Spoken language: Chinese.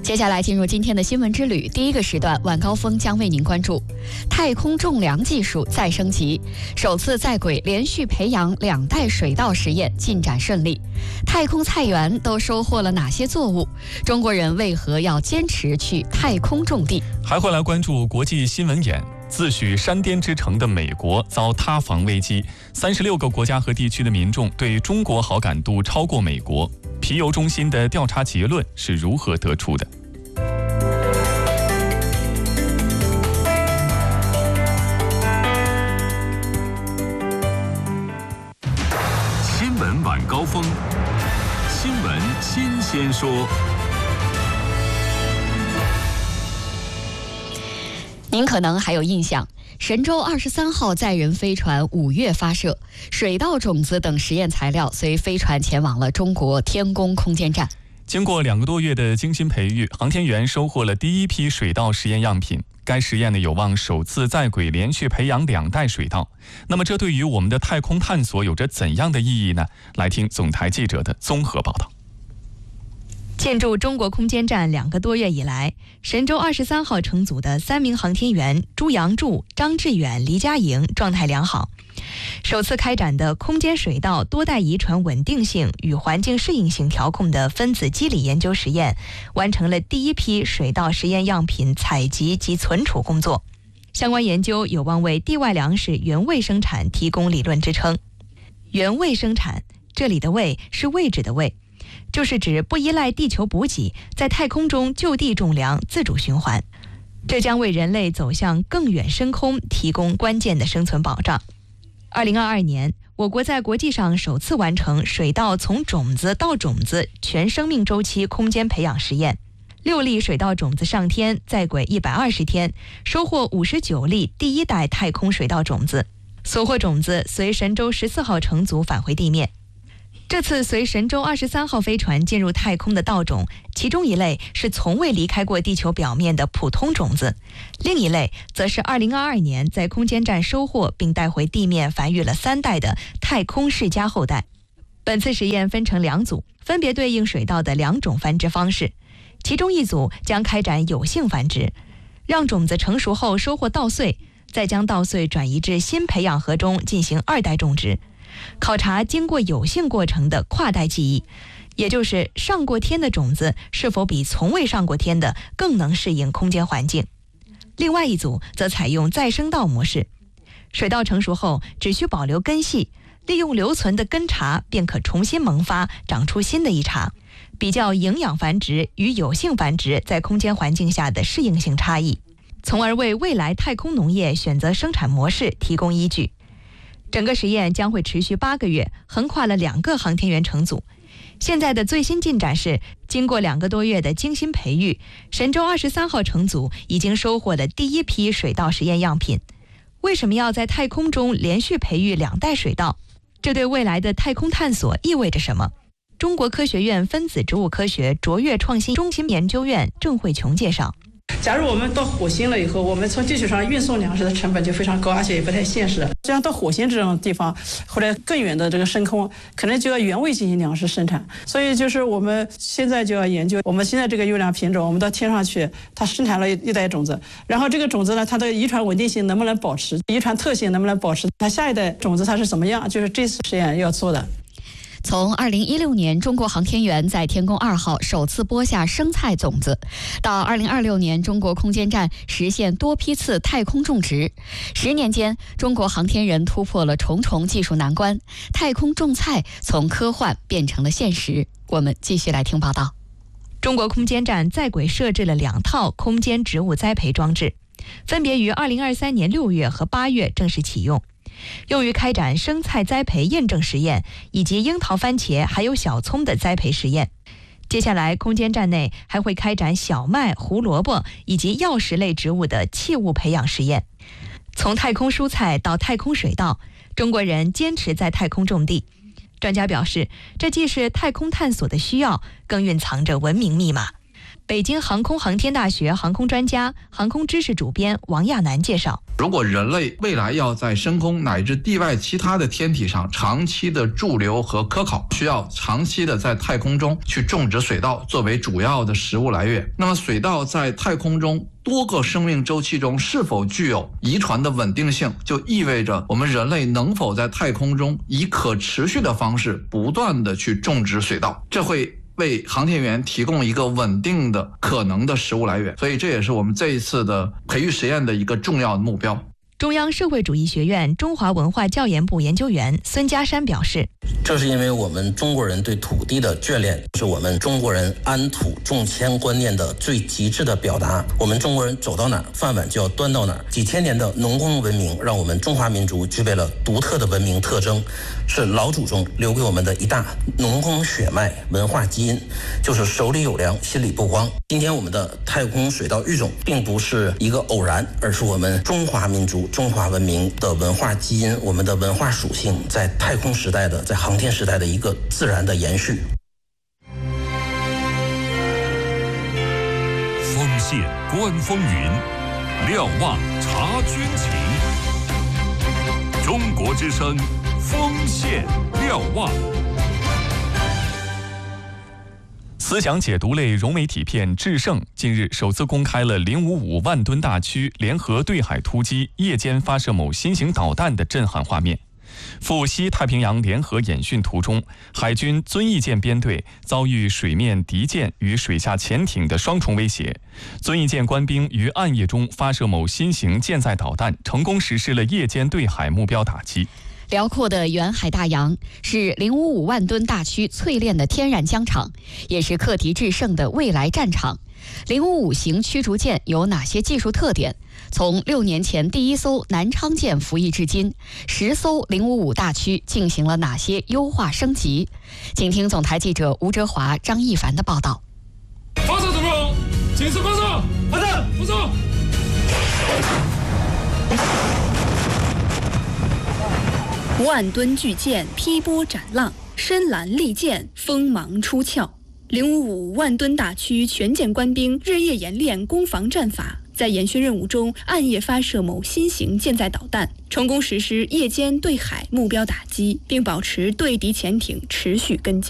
接下来进入今天的新闻之旅，第一个时段晚高峰将为您关注太空种粮技术再升级，首次在轨连续培养2代水稻实验进展顺利，太空菜园都收获了哪些作物？中国人为何要坚持去太空种地？ 还会来关注国际新闻眼。自诩山巅之城的美国遭塌房危机，36个国家和地区的民众对中国好感度超过美国。皮尤中心的调查结论是如何得出的？ 新闻晚高峰，新闻新鲜说。 您可能还有印象，神舟23号载人飞船5月发射，水稻种子等实验材料随飞船前往了中国天宫空间站。 经过2个多月的精心培育，航天员收获了第一批水稻实验样品。该实验呢有望首次在轨连续培养2代水稻。那么这对于我们的太空探索有着怎样的意义呢？来听总台记者的综合报道。 建筑中国空间站2个多月以来，神舟23号乘组的3名航天员朱杨柱、张志远、黎佳莹状态良好。首次开展的空间水稻多代遗传稳定性与环境适应性调控的分子机理研究实验，完成了第一批水稻实验样品采集及存储工作。相关研究有望为地外粮食原位生产提供理论支撑。原位生产，这里的位是位置的位，就是指不依赖地球补给，在太空中就地种粮，自主循环。这将为人类走向更远深空提供关键的生存保障。2022年，我国在国际上首次完成水稻从种子到种子全生命周期空间培养实验，6粒水稻种子上天，在轨120天，收获59粒第一代太空水稻种子。所获种子随神舟14号乘组返回地面。这次随神舟23号飞船进入太空的稻种，其中一类是从未离开过地球表面的普通种子，另一类则是2022年在空间站收获并带回地面繁育了3代的太空世家后代。本次实验分成2组，分别对应水稻的2种繁殖方式，其中一组将开展有性繁殖，让种子成熟后收获稻穗，再将稻穗转移至新培养盒中进行2代种植。考察经过有性过程的跨代记忆，也就是上过天的种子是否比从未上过天的更能适应空间环境。另外一组则采用再生稻模式，水稻成熟后只需保留根系，利用留存的根茬便可重新萌发，长出新的一茬，比较营养繁殖与有性繁殖在空间环境下的适应性差异，从而为未来太空农业选择生产模式提供依据。整个实验将会持续8个月，横跨了2个航天员乘组。现在的最新进展是，经过2个多月的精心培育，神舟23号乘组已经收获了第一批水稻实验样品。为什么要在太空中连续培育2代水稻？这对未来的太空探索意味着什么？中国科学院分子植物科学卓越创新中心研究员郑慧琼介绍。 假如我们到火星了以后，我们从地球上运送粮食的成本就非常高，而且也不太现实。这样到火星这种地方，或者更远的这个深空，可能就要原位进行粮食生产。所以就是我们现在就要研究，我们现在这个优良品种，我们到天上去，它生产了1代种子，然后这个种子呢，它的遗传稳定性能不能保持，遗传特性能不能保持，它下一代种子它是怎么样，就是这次实验要做的。 从2016年中国航天员在天宫2号首次播下生菜种子，到2026年中国空间站实现多批次太空种植，10年间，中国航天人突破了重重技术难关，太空种菜从科幻变成了现实。我们继续来听报道。 中国空间站在轨设置了2套空间植物栽培装置，分别于2023年6月和8月正式启用，用于开展生菜栽培验证实验以及樱桃、番茄还有小葱的栽培实验。接下来，空间站内还会开展小麦、胡萝卜以及药食类植物的器物培养实验。从太空蔬菜到太空水稻，中国人坚持在太空种地。专家表示，这既是太空探索的需要，更蕴藏着文明密码。 北京航空航天大学航空专家、航空知识主编王亚楠介绍， 如果人类未来要在深空乃至地外其他的天体上长期的驻留和科考，需要长期的在太空中去种植水稻作为主要的食物来源。那么水稻在太空中多个生命周期中是否具有遗传的稳定性，就意味着我们人类能否在太空中以可持续的方式不断的去种植水稻，这会为航天员提供一个稳定的可能的食物来源，所以这也是我们这一次的培育实验的一个重要的目标。 中央社会主义学院中华文化教研部研究员孙家山表示， 这是因为我们中国人对土地的眷恋，是我们中国人安土重迁观念的最极致的表达。我们中国人走到哪儿，饭碗就要端到哪儿。几千年的农耕文明让我们中华民族具备了独特的文明特征，是老祖宗留给我们的一大农耕血脉文化基因，就是手里有粮，心里不慌。今天我们的太空水稻育种并不是一个偶然，而是我们中华民族中华文明的文化基因，我们的文化属性在太空时代的，在航天时代的一个自然的延续。 锋线观风云，瞭望察军情。中国之声，锋线瞭望。 思想解读类融媒体片《制胜》近日首次公开了055万吨大驱联合对海突击夜间发射某新型导弹的震撼画面。赴西太平洋联合演训途中，海军遵义舰编队遭遇水面敌舰与水下潜艇的双重威胁。遵义舰官兵于暗夜中发射某新型舰载导弹，成功实施了夜间对海目标打击。 辽阔的远海大洋是055万吨大驱淬炼的天然疆场，也是克敌制胜的未来战场。055型驱逐舰有哪些技术特点？从6年前第一艘南昌舰服役至今，10艘055大驱进行了哪些优化升级？请听总台记者吴哲华、张一凡的报道。 发射怎么样？警示发射！发射！发射！ 万吨巨舰劈波斩浪，深蓝利剑锋芒出鞘。055万吨大驱全舰官兵日夜演练攻防战法，在演训任务中暗夜发射某新型舰载导弹，成功实施夜间对海目标打击，并保持对敌潜艇持续跟进。